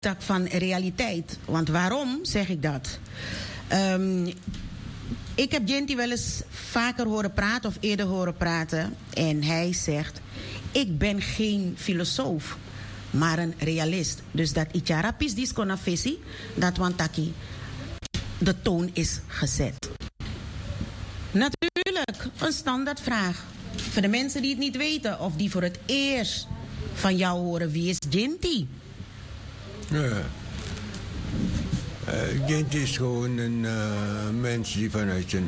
tak van realiteit. Want waarom zeg ik dat? Ik heb Jinty wel eens vaker horen praten of eerder horen praten. En hij zegt, ik ben geen filosoof, maar een realist. Dus dat Icharapis diskona visie, dat wantaki, de toon is gezet. Natuurlijk, een standaardvraag. Voor de mensen die het niet weten of die voor het eerst van jou horen, wie is Jinty? Ja. Jinty is gewoon een mens die vanuit zijn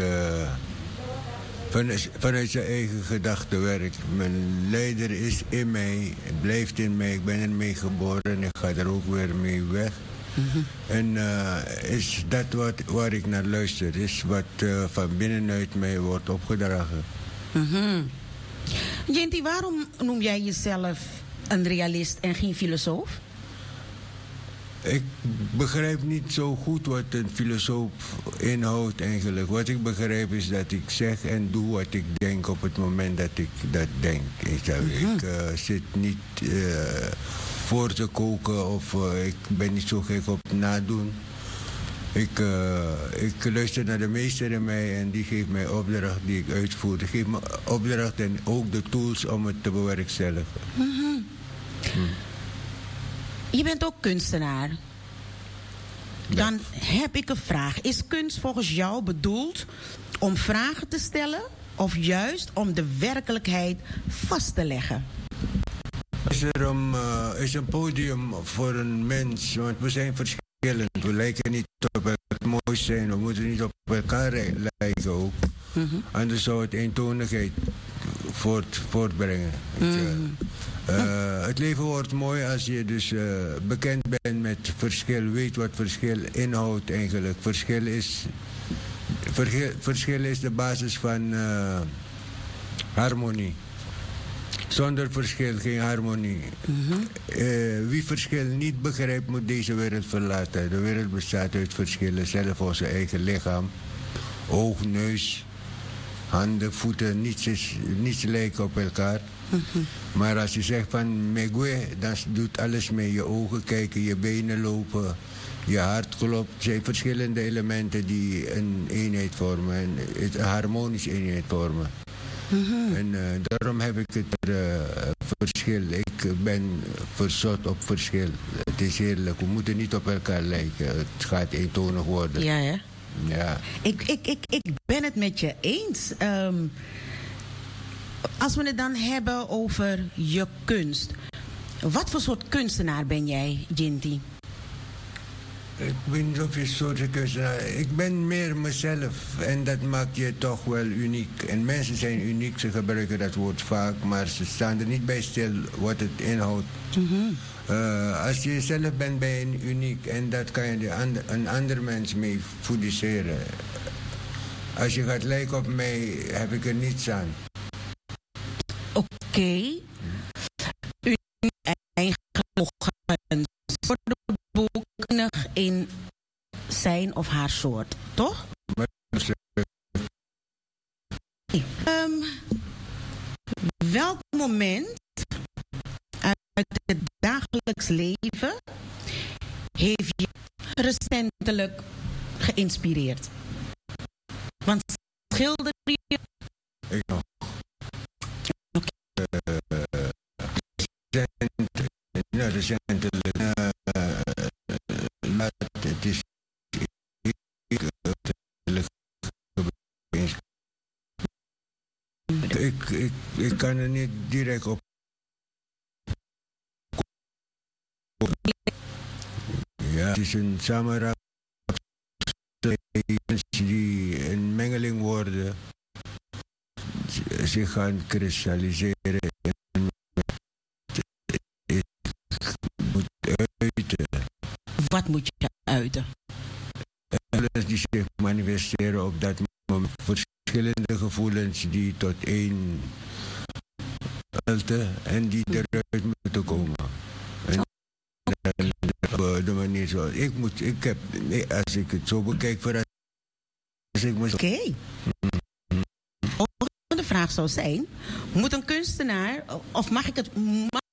eigen gedachten werkt. Mijn leider is in mij, blijft in mij. Ik ben ermee geboren en ik ga er ook weer mee weg. Mm-hmm. En is dat waar ik naar luister, is wat van binnenuit mij wordt opgedragen. Mm-hmm. Jinty, waarom noem jij jezelf een realist en geen filosoof? Ik begrijp niet zo goed wat een filosoof inhoudt eigenlijk. Wat ik begrijp is dat ik zeg en doe wat ik denk op het moment dat ik dat denk. Ik zit niet voor te koken of ik ben niet zo gek op nadoen. Ik luister naar de meester in mij en die geeft mij opdracht die ik uitvoer. Die geeft me opdracht en ook de tools om het te bewerkstelligen. Mm-hmm. Je bent ook kunstenaar. Dan heb ik een vraag. Is kunst volgens jou bedoeld om vragen te stellen of juist om de werkelijkheid vast te leggen? Is een podium voor een mens, want we zijn verschillend. We lijken niet op het mooi zijn, we moeten niet op elkaar lijken ook. Mm-hmm. Anders zou het eentonigheid voortbrengen. Mm-hmm. Het leven wordt mooi als je dus bekend bent met verschil, weet wat verschil inhoudt eigenlijk. Verschil is de basis van harmonie. Zonder verschil geen harmonie. Mm-hmm. Wie verschil niet begrijpt, moet deze wereld verlaten. De wereld bestaat uit verschillen, zelfs onze eigen lichaam. Oog, neus, handen, voeten, niets lijkt op elkaar. Mm-hmm. Maar als je zegt van megwe, dan doet alles mee. Je ogen kijken, je benen lopen, je hart klopt. Het zijn verschillende elementen die een eenheid vormen, een harmonische eenheid vormen. Mm-hmm. En daarom heb ik het verschil. Ik ben verzot op verschil. Het is heerlijk. We moeten niet op elkaar lijken. Het gaat eentonig worden. Ja, hè? Ja. Ik ben het met je eens. Als we het dan hebben over je kunst. Wat voor soort kunstenaar ben jij, Jinty? Ik ben niet of je soort kunstenaar. Ik ben meer mezelf en dat maakt je toch wel uniek. En mensen zijn uniek, ze gebruiken dat woord vaak, maar ze staan er niet bij stil wat het inhoudt. Mm-hmm. Als je zelf bent, ben je uniek en dat kan je een ander mens mee foudiseren. Als je gaat lijken op mij, heb ik er niets aan. Oké. U eigen ogen voor de boek in zijn of haar soort, toch? Welk moment uit het dagelijks leven heeft je recentelijk geïnspireerd? Want schilder je... Ik nog. Recentelijk. Het is... Ik kan er niet direct op. Ja, het is een samenraad die een mengeling worden, zich gaan kristalliseren en moet uiten. Wat moet je uiten? Alles die zich manifesteren op dat moment. Verschillende gevoelens die tot één en die eruit moeten komen. En de manier zoals als ik het zo bekijk, Oké. De volgende vraag zou zijn: moet een kunstenaar, of mag